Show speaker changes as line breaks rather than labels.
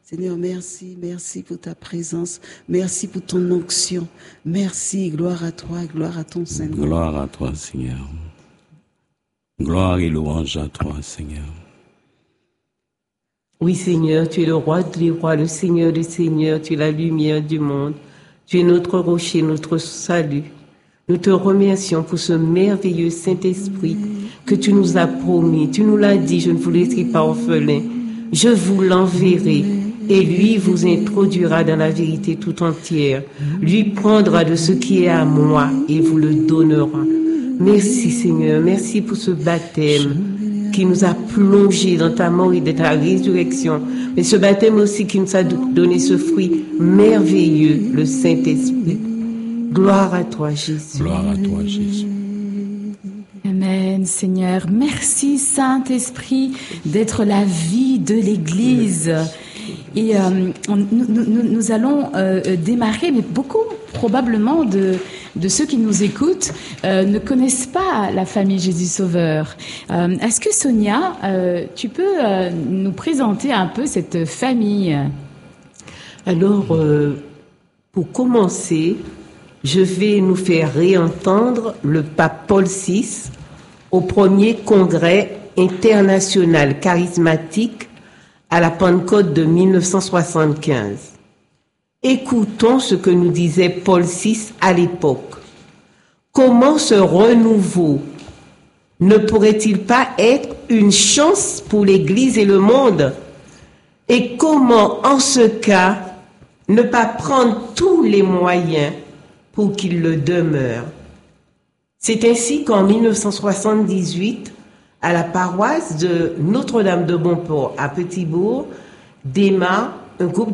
Seigneur, merci, merci pour ta présence, merci pour ton onction, merci, gloire à toi, gloire à ton Saint-Nom.
Gloire à toi, Seigneur. Gloire et louange à toi, Seigneur.
Oui, Seigneur, tu es le roi des rois, le Seigneur des seigneurs, tu es la lumière du monde. Tu es notre rocher, notre salut. Nous te remercions pour ce merveilleux Saint-Esprit que tu nous as promis. Tu nous l'as dit, je ne vous laisserai pas orphelin. Je vous l'enverrai et lui vous introduira dans la vérité tout entière. Lui prendra de ce qui est à moi et vous le donnera. Merci Seigneur, merci pour ce baptême qui nous a plongés dans ta mort et dans ta résurrection. Mais ce baptême aussi qui nous a donné ce fruit merveilleux, le Saint-Esprit. Gloire à toi, Jésus.
Gloire à toi, Jésus.
Amen, Seigneur. Merci, Saint-Esprit, d'être la vie de l'Église. Et nous allons démarrer, mais beaucoup probablement de ceux qui nous écoutent ne connaissent pas la famille Jésus Sauveur. Est-ce que Sonia, tu peux nous présenter un peu cette famille?
Alors, pour commencer, je vais nous faire réentendre le pape Paul VI au premier congrès international charismatique à la Pentecôte de 1975. Écoutons ce que nous disait Paul VI à l'époque. Comment ce renouveau ne pourrait-il pas être une chance pour l'Église et le monde? Et comment, en ce cas, ne pas prendre tous les moyens pour qu'il le demeure? C'est ainsi qu'en 1978, à la paroisse de Notre-Dame de Bonport à Petit-Bourg, démarre un groupe